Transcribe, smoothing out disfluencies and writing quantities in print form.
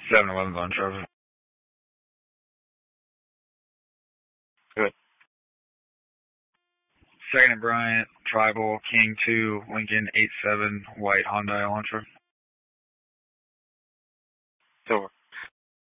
7-Eleven's on Trevor. Good. Second and Bryant, Tribal, King 2, Lincoln 8-7, White Hyundai Elantra. Silver.